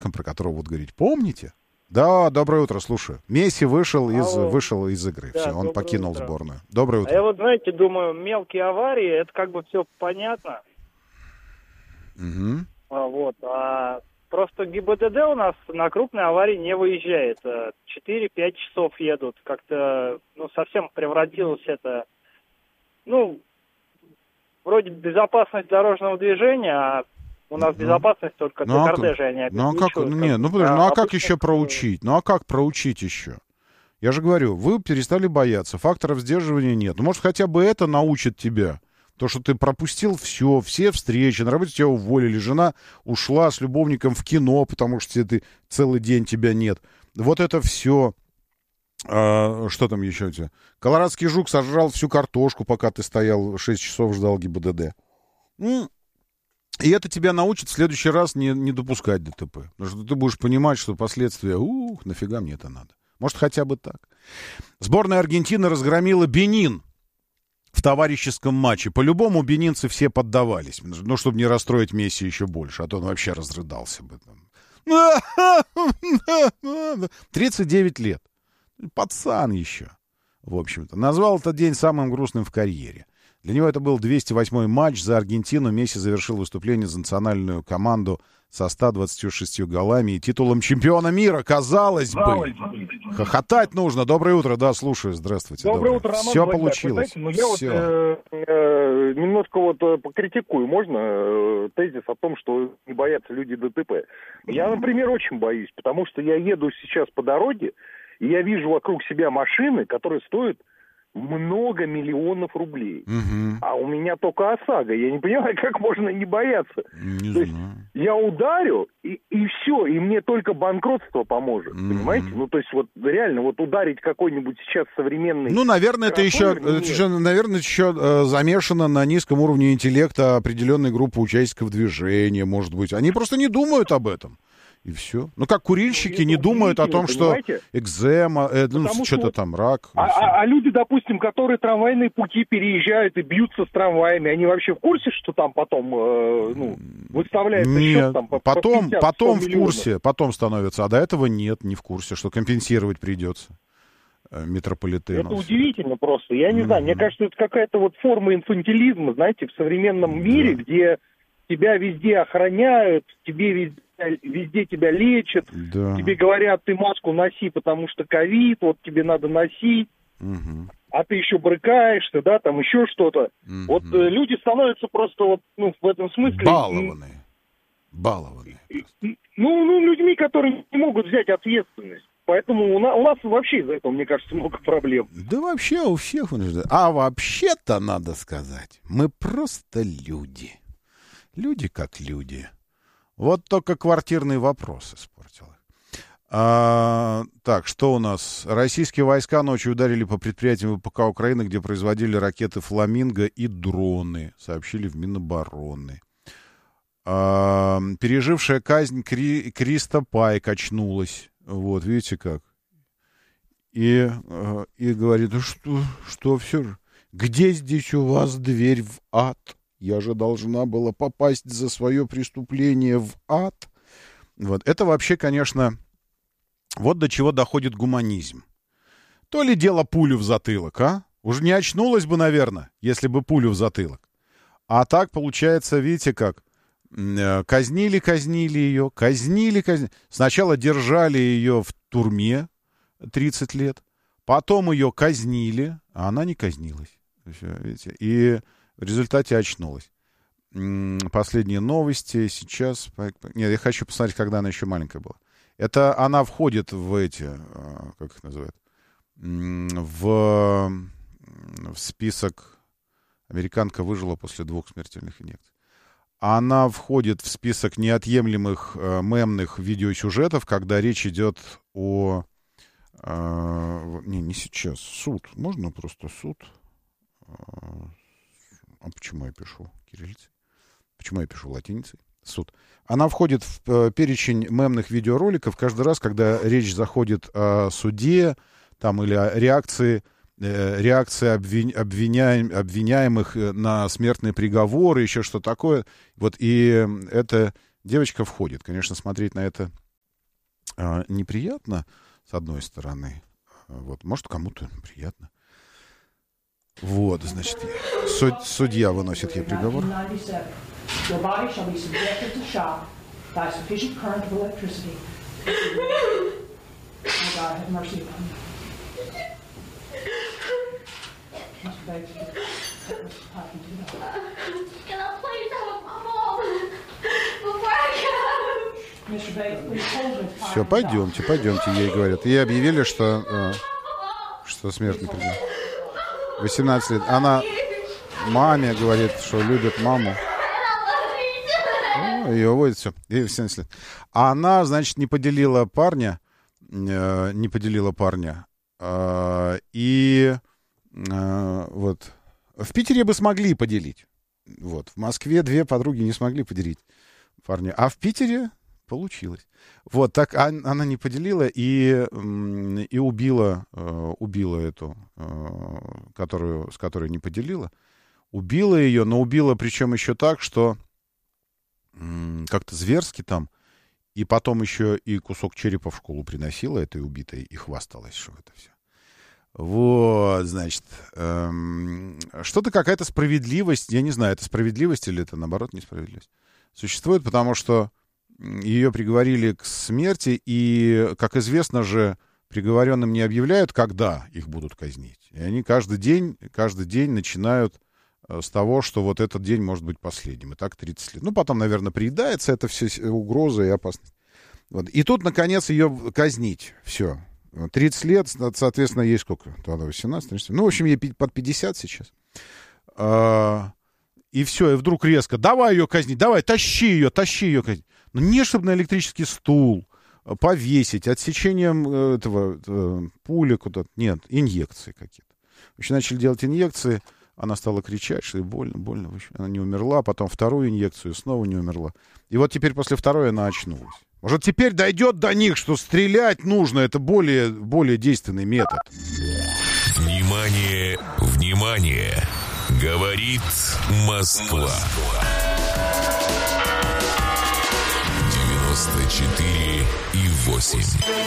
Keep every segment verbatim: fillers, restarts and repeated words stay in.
про которого вот говорить, помните? Да, доброе утро, слушаю. Месси вышел из, Алло. вышел из игры. Да, Все, он покинул утро. сборную. Доброе утро. А я вот, знаете, думаю, мелкие аварии, это как бы все понятно. Угу. А, вот, а просто ГИБДД у нас на крупные аварии не выезжает. четыре-пять часов едут. Как-то, ну, совсем превратилось это, ну, вроде безопасность дорожного движения, а у нас ну, безопасность только ну, для а кортежа, они Ну, а как, ну, не, ну, подожди, ну, а как еще проучить? Ну, а как проучить еще? Я же говорю, вы перестали бояться, факторов сдерживания нет. Ну, может, хотя бы это научит тебя. То, что ты пропустил все, все встречи, на работе тебя уволили, жена ушла с любовником в кино, потому что ты целый день тебя нет. Вот это все. А, что там еще у тебя? Колорадский жук сожрал всю картошку, пока ты стоял шесть часов, ждал ГИБДД. Ну, и это тебя научит в следующий раз не, не допускать ДТП. Потому что ты будешь понимать, что последствия, ух, нафига мне это надо. Может, хотя бы так. Сборная Аргентины разгромила Бенин в товарищеском матче. По-любому бенинцы все поддавались. Ну, чтобы не расстроить Месси еще больше. А то он вообще разрыдался бы. тридцать девять лет. Пацан еще, в общем-то. Назвал этот день самым грустным в карьере. Для него это был двести восьмой матч за Аргентину. Месси завершил выступление за национальную команду со ста двадцатью шестью голами и титулом чемпиона мира. Казалось бы. Хохотать нужно. Доброе утро. Да, слушаю. Здравствуйте. Доброе, Доброе утро, Роман. Все Владимир. получилось. Знаете, ну, я Все. вот э, э, немножко вот э, покритикую. Можно э, тезис о том, что не боятся люди ДТП. Я, например, очень боюсь, потому что я еду сейчас по дороге, и я вижу вокруг себя машины, которые стоят много миллионов рублей. Угу. А у меня только ОСАГО. Я не понимаю, как можно не бояться. Не То знаю. есть я ударю, и, и все, и мне только банкротство поможет. Угу. Понимаете? Ну, то есть вот реально вот ударить какой-нибудь сейчас современный... Ну, наверное, это еще, это еще, наверное, еще э, замешано на низком уровне интеллекта определенной группы участников движения, может быть. Они просто не думают об этом. И все. Ну, как курильщики ну, не думают о том, понимаете? что экзема, э, ну, Потому что-то что... там, рак. А, а, а люди, допустим, которые трамвайные пути переезжают и бьются с трамваями, они вообще в курсе, что там потом э, ну, выставляется нет, счет там по, потом, по пятьдесят, потом в миллионов? курсе, потом становится, а до этого нет, не в курсе, что компенсировать придется э, метрополитену. Это удивительно просто. Я не mm-hmm. знаю, мне кажется, это какая-то вот форма инфантилизма, знаете, в современном mm-hmm. мире, где тебя везде охраняют, тебе везде, везде тебя лечат, да. тебе говорят, ты маску носи, потому что ковид, вот тебе надо носить, угу. а ты еще брыкаешься, да, там еще что-то. Угу. Вот э, люди становятся просто вот, ну, в этом смысле... Балованные. Балованные. Ну, ну, людьми, которые не могут взять ответственность. Поэтому у нас, у нас вообще из-за этого, мне кажется, много проблем. Да вообще у всех. А вообще-то, надо сказать, мы просто люди. Люди как люди. Вот только квартирный вопрос испортил. А, так, что у нас? Российские войска ночью ударили по предприятиям ВПК Украины, где производили ракеты «Фламинго» и дроны, сообщили в Минобороны. А, пережившая казнь Кри, Криста Пайк очнулась. Вот, видите как. И, и говорит, что, что все же? Где здесь у вас дверь в ад? Я же должна была попасть за свое преступление в ад. Вот. Это вообще, конечно, вот до чего доходит гуманизм. То ли дело пулю в затылок, а? Уже не очнулась бы, наверное, если бы пулю в затылок. А так, получается, видите как, казнили, казнили ее, казнили, казнили. Сначала держали ее в турме тридцать лет, потом ее казнили, а она не казнилась. Видите? И... в результате очнулась. Последние новости сейчас... Нет, я хочу посмотреть, когда она еще маленькая была. Это она входит в эти... Как их называют? В, в список... Американка выжила после двух смертельных инъекций. Она входит в список неотъемлемых мемных видеосюжетов, когда речь идет о... Не, не сейчас. Суд. Можно просто суд? А почему я пишу кириллицей? Почему я пишу латиницей? Суд. Она входит в э, перечень мемных видеороликов каждый раз, когда речь заходит о суде там, или о реакции, э, реакции обвин, обвиняем, обвиняемых на смертный приговор и еще что такое. Вот, и эта девочка входит. Конечно, смотреть на это э, неприятно, с одной стороны. Вот, может, кому-то приятно. Вот, значит, суд, судья выносит ей приговор. Все, пойдемте, пойдемте, ей говорят. Ей объявили, что, э, что смертный приговор. восемнадцать лет. Она маме говорит, что любит маму. О, ее уводит, все. Ей восемнадцать лет. А она, значит, не поделила парня. Э, не поделила парня. Э, и э, вот. В Питере бы смогли поделить. Вот. В Москве две подруги не смогли поделить парня. А в Питере получилось. Вот так она не поделила и, и убила, убила эту, которую, с которой не поделила. Убила ее, но убила причем еще так, что как-то зверски там. И потом еще и кусок черепа в школу приносила этой убитой и хвасталась, что это все. Вот, значит, эм, что-то какая-то справедливость, я не знаю, это справедливость или это, наоборот, несправедливость, существует, потому что ее приговорили к смерти, и, как известно же, приговоренным не объявляют, когда их будут казнить. И они каждый день, каждый день начинают с того, что вот этот день может быть последним. И так тридцать лет. Ну, потом, наверное, приедается это все угроза и опасность. Вот. И тут, наконец, ее казнить. Все. тридцать лет, соответственно, ей сколько? Тогда восемнадцать, тридцать. Ну, в общем, ей под пятьдесят сейчас. А, и все, и вдруг резко. Давай ее казнить, давай, тащи ее, тащи ее казнить. Ну, не чтобы на электрический стул повесить, отсечением этого, этого пули куда-то. Нет, инъекции какие-то. В общем, начали делать инъекции. Она стала кричать, что ей больно, больно. В общем, она не умерла. Потом вторую инъекцию, снова не умерла. И вот теперь после второй она очнулась. Может, теперь дойдет до них, что стрелять нужно. Это более, более действенный метод. Внимание, внимание. Говорит Москва. девяносто четыре и восемь.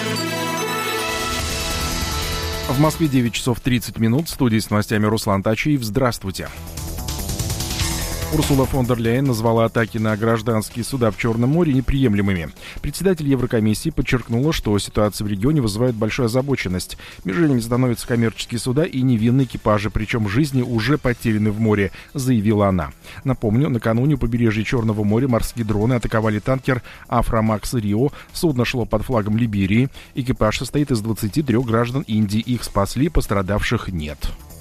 В Москве девять часов тридцать минут. В студии с новостями Руслан Тачиев. Здравствуйте. Урсула фон дер Ляйен назвала атаки на гражданские суда в Черном море неприемлемыми. Председатель Еврокомиссии подчеркнула, что ситуация в регионе вызывает большую озабоченность. Мишенями становятся коммерческие суда и невинные экипажи, причем жизни уже потеряны в море, заявила она. Напомню, накануне у побережья Черного моря морские дроны атаковали танкер «Афромакс Рио». Судно шло под флагом Либерии. Экипаж состоит из двадцати трёх граждан Индии. Их спасли, пострадавших нет.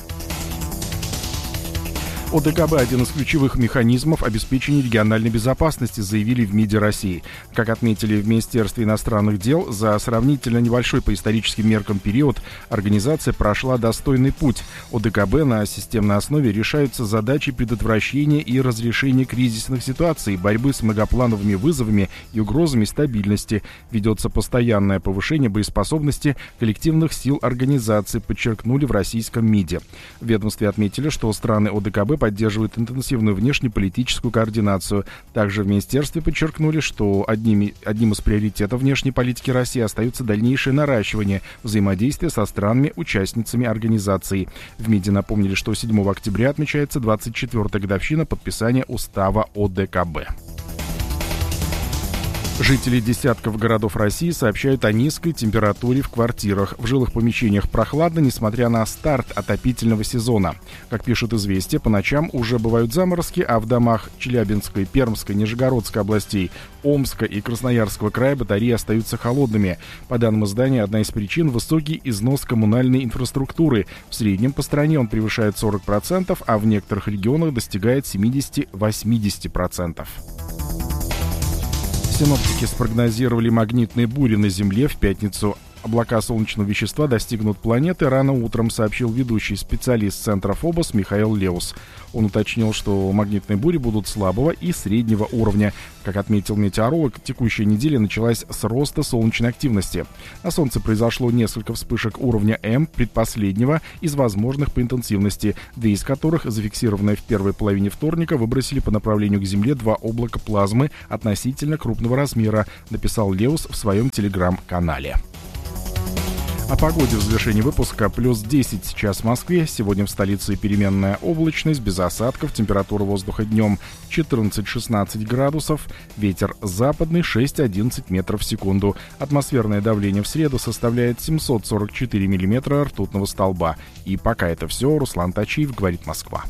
ОДКБ – один из ключевых механизмов обеспечения региональной безопасности, заявили в МИДе России. Как отметили в Министерстве иностранных дел, за сравнительно небольшой по историческим меркам период организация прошла достойный путь. ОДКБ на системной основе решаются задачи предотвращения и разрешения кризисных ситуаций, борьбы с многоплановыми вызовами и угрозами стабильности. Ведется постоянное повышение боеспособности коллективных сил организации, подчеркнули в российском МИДе. В ведомстве отметили, что страны ОДКБ поддерживают интенсивную внешнеполитическую координацию. Также в министерстве подчеркнули, что одними, одним из приоритетов внешней политики России остается дальнейшее наращивание взаимодействия со странами-участницами организации. В МИДе напомнили, что седьмого октября отмечается двадцать четвёртая годовщина подписания устава ОДКБ. Жители десятков городов России сообщают о низкой температуре в квартирах. В жилых помещениях прохладно, несмотря на старт отопительного сезона. Как пишут «Известия», по ночам уже бывают заморозки, а в домах Челябинской, Пермской, Нижегородской областей, Омска и Красноярского края батареи остаются холодными. По данным издания, одна из причин – высокий износ коммунальной инфраструктуры. В среднем по стране он превышает сорок процентов, а в некоторых регионах достигает семьдесят-восемьдесят процентов. Синоптики спрогнозировали магнитные бури на Земле в пятницу. Облака солнечного вещества достигнут планеты рано утром, сообщил ведущий специалист Центра ФОБОС Михаил Леус. Он уточнил, что магнитные бури будут слабого и среднего уровня. Как отметил метеоролог, текущая неделя началась с роста солнечной активности. На Солнце произошло несколько вспышек уровня М, предпоследнего из возможных по интенсивности, две из которых, зафиксированные в первой половине вторника, выбросили по направлению к Земле два облака плазмы относительно крупного размера, написал Леус в своем телеграм-канале. О погоде в завершении выпуска. Плюс десять сейчас в Москве. Сегодня в столице переменная облачность, без осадков. Температура воздуха днем четырнадцать-шестнадцать градусов. Ветер западный шесть-одиннадцать метров в секунду. Атмосферное давление в среду составляет семьсот сорок четыре миллиметра ртутного столба. И пока это все. Руслан Тачиев, говорит Москва.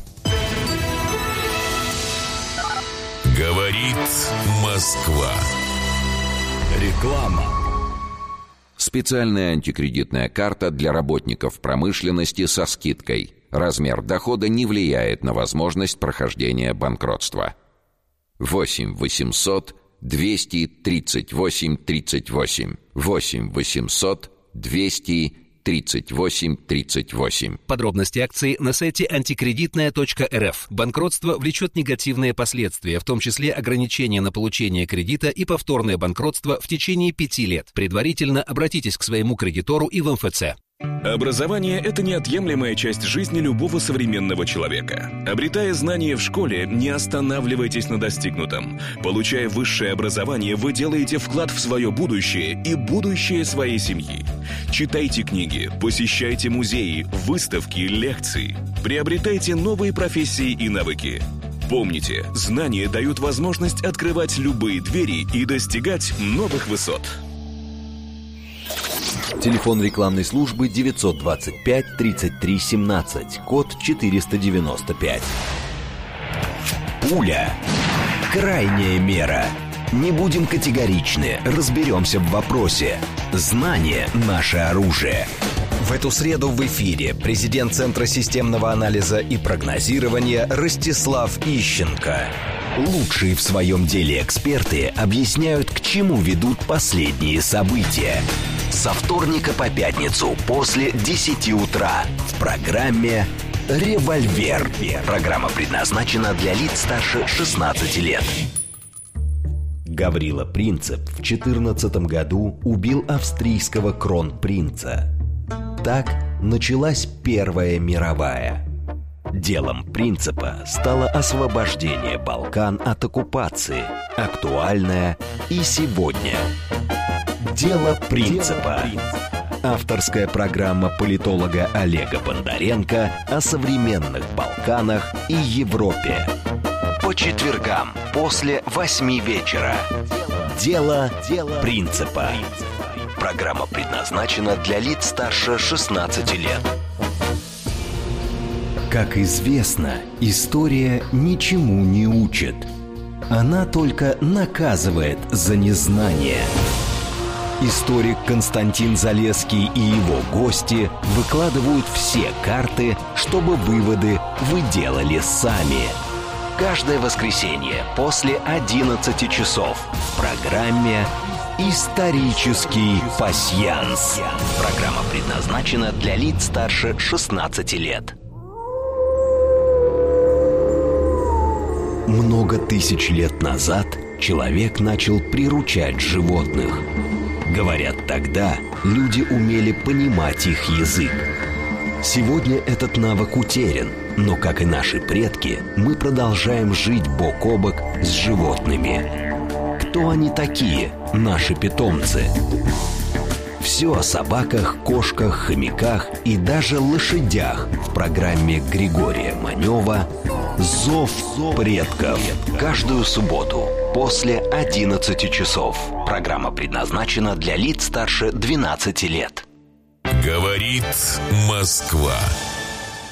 Говорит Москва. Реклама. Специальная антикредитная карта для работников промышленности со скидкой. Размер дохода не влияет на возможность прохождения банкротства. восемь восемьсот двести тридцать восемь тридцать восемь. восемь восемьсот двести тридцать восемь тридцать восемь. Подробности акции на сайте антикредитная точка эр эф. Банкротство влечет негативные последствия, в том числе ограничения на получение кредита и повторное банкротство в течение пяти лет. Предварительно обратитесь к своему кредитору и в эм эф цэ. Образование – это неотъемлемая часть жизни любого современного человека. Обретая знания в школе, не останавливайтесь на достигнутом. Получая высшее образование, вы делаете вклад в свое будущее и будущее своей семьи. Читайте книги, посещайте музеи, выставки, лекции. Приобретайте новые профессии и навыки. Помните, знания дают возможность открывать любые двери и достигать новых высот. Телефон рекламной службы девятьсот двадцать пять тридцать три семнадцать, код четыреста девяносто пять. Пуля. Крайняя мера. Не будем категоричны, разберемся в вопросе. Знание – наше оружие. В эту среду в эфире президент Центра системного анализа и прогнозирования Ростислав Ищенко. Лучшие в своем деле эксперты объясняют, к чему ведут последние события. Со вторника по пятницу после десяти утра в программе «Револьвер». Программа предназначена для лиц старше шестнадцати лет. Гаврила Принцип в четырнадцатом году убил австрийского кронпринца. Так началась Первая мировая. Делом Принципа стало освобождение Балкан от оккупации, актуальное и сегодня. Дело Принципа. Авторская программа политолога Олега Бондаренко о современных Балканах и Европе. По четвергам после восьми вечера. Дело Принципа. Программа предназначена для лиц старше шестнадцати лет. Как известно, история ничему не учит. Она только наказывает за незнание. Историк Константин Залесский и его гости выкладывают все карты, чтобы выводы вы делали сами. Каждое воскресенье после одиннадцати часов в программе «Исторический пасьянс». Программа предназначена для лиц старше шестнадцати лет. Много тысяч лет назад человек начал приручать животных. Говорят, тогда люди умели понимать их язык. Сегодня этот навык утерян, но, как и наши предки, мы продолжаем жить бок о бок с животными. Кто они такие, наши питомцы? Все о собаках, кошках, хомяках и даже лошадях в программе Григория Манева «Зов предков». Каждую субботу после одиннадцати часов. Программа предназначена для лиц старше двенадцати лет. Говорит Москва.